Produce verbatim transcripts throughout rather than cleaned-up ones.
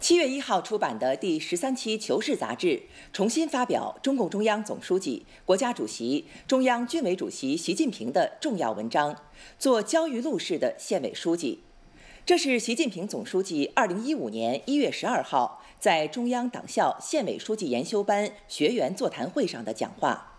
七月一号出版的第十三期《求是》杂志重新发表中共中央总书记、国家主席、中央军委主席习近平的重要文章，做焦裕禄式的县委书记。这是习近平总书记二零一五年一月十二号在中央党校县委书记研修班学员座谈会上的讲话。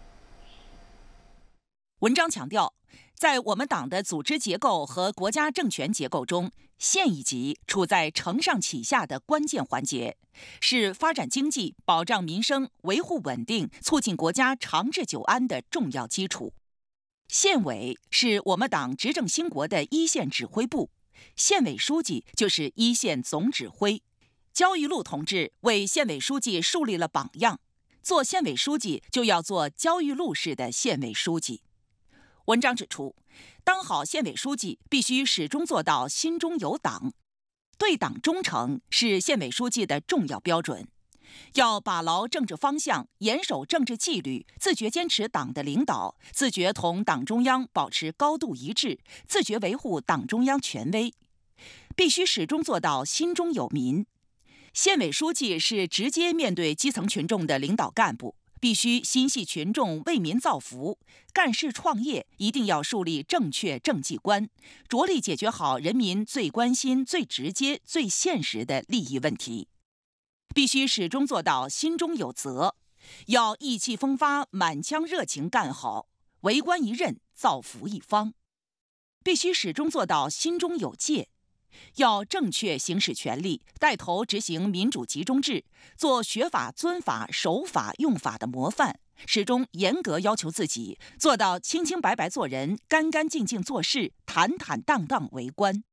文章强调，在我们党的组织结构和国家政权结构中，县一级处在承上启下的关键环节，是发展经济、保障民生、维护稳定、促进国家长治久安的重要基础。县委是我们党执政兴国的一线指挥部，县委书记就是一线总指挥。焦裕禄同志为县委书记树立了榜样，做县委书记就要做焦裕禄式的县委书记。文章指出，当好县委书记必须始终做到心中有党，对党忠诚是县委书记的重要标准。要把牢政治方向，严守政治纪律，自觉坚持党的领导，自觉同党中央保持高度一致，自觉维护党中央权威。必须始终做到心中有民。县委书记是直接面对基层群众的领导干部，必须心系群众，为民造福。干事创业一定要树立正确政绩观，着力解决好人民最关心、最直接、最现实的利益问题。必须始终做到心中有责，要意气风发、满腔热情干好，为官一任，造福一方。必须始终做到心中有戒，要正确行使权力，带头执行民主集中制，做学法、遵法、守法、用法的模范，始终严格要求自己，做到清清白白做人，干干净净做事，坦坦荡荡为官。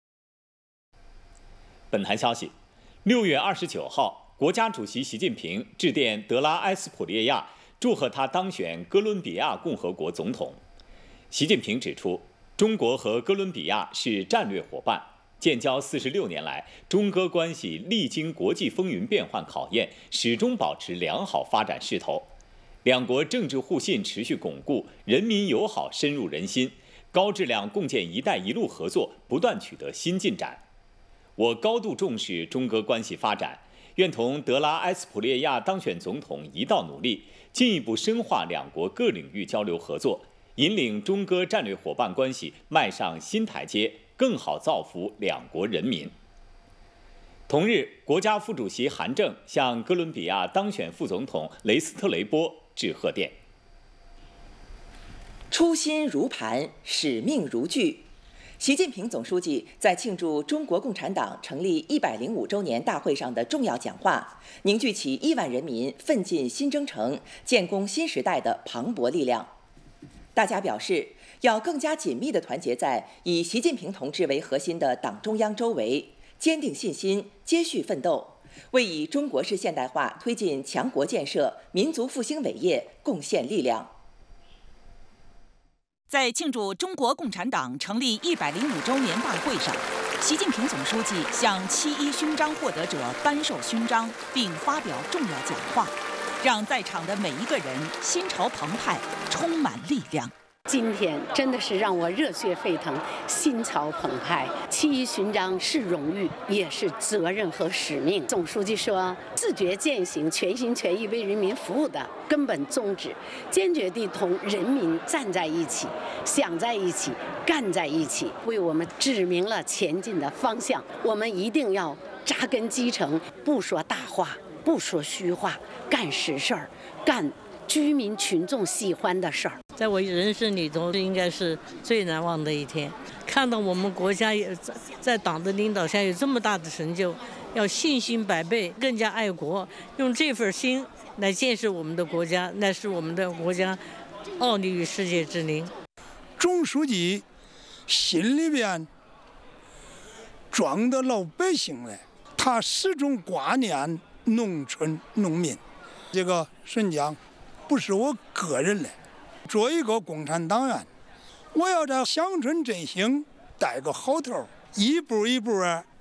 本台消息，六月二十九号，国家主席习近平致电德拉埃斯普列亚，祝贺他当选哥伦比亚共和国总统。习近平指出，中国和哥伦比亚是战略伙伴。建交四十六年来，中哥关系历经国际风云变幻考验，始终保持良好发展势头。两国政治互信持续巩固，人民友好深入人心，高质量共建“一带一路”合作不断取得新进展。我高度重视中哥关系发展，愿同德拉埃斯普列亚当选总统一道努力，进一步深化两国各领域交流合作，引领中哥战略伙伴关系迈上新台阶，更好造福两国人民。同日，国家副主席韩正向哥伦比亚当选副总统雷斯特雷波致贺电。 初心如磐，使命如炬。习近平总书记在庆祝中国共产党成立一百零五周年大会上的重要讲话，凝聚起亿万人民奋进新征程、建功新时代的磅礴力量。大家表示，要更加紧密地团结在以习近平同志为核心的党中央周围，坚定信心，接续奋斗，为以中国式现代化推进强国建设、民族复兴伟业贡献力量。 在庆祝中国共产党成立一百零五周年大会上，习近平总书记向七一勋章获得者颁授勋章，并发表重要讲话，让在场的每一个人心潮澎湃，充满力量。 今天真的是让我热血沸腾，心潮澎湃。七一勋章是荣誉，也是责任和使命。总书记说，自觉践行全心全意为人民服务的根本宗旨，坚决地同人民站在一起，想在一起，干在一起，为我们指明了前进的方向。我们一定要扎根基层，不说大话，不说虚话，干实事儿，干居民群众喜欢的事儿。 在我人生里头，这应该是最难忘的一天。看到我们国家也在在党的领导下有这么大的成就，要信心百倍，更加爱国，用这份心来建设我们的国家，那是我们的国家傲立于世界之林。 总书记心里边装的老百姓嘞，他始终挂念农村农民。这个实际上不是我个人嘞。作为一个共产党员，我要在乡村振兴带个好头，一步一步啊